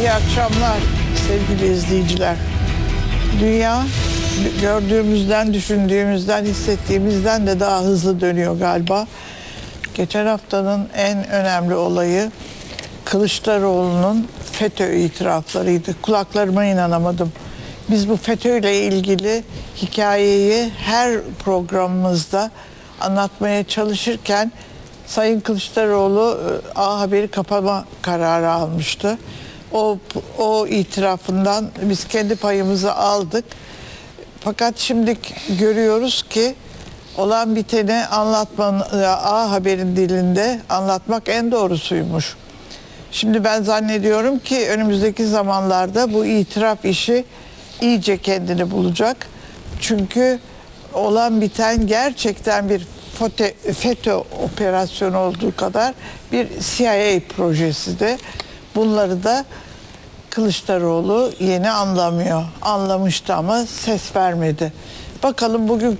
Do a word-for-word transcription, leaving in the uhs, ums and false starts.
İyi akşamlar sevgili izleyiciler. Dünya gördüğümüzden, düşündüğümüzden, hissettiğimizden de daha hızlı dönüyor galiba. Geçen haftanın en önemli olayı Kılıçdaroğlu'nun FETÖ itiraflarıydı. Kulaklarıma inanamadım. Biz bu FETÖ ile ilgili hikayeyi her programımızda anlatmaya çalışırken Sayın Kılıçdaroğlu A Haber'i kapama kararı almıştı. O, o itirafından biz kendi payımızı aldık. Fakat şimdi görüyoruz ki olan biteni anlatmanın, A Haber'in dilinde anlatmak en doğrusuymuş. Şimdi ben zannediyorum ki önümüzdeki zamanlarda bu itiraf işi iyice kendini bulacak. Çünkü olan biten gerçekten bir FETÖ operasyonu olduğu kadar bir C I A projesi de. Bunları da Kılıçdaroğlu yeni anlamıyor. Anlamıştı ama ses vermedi. Bakalım bugün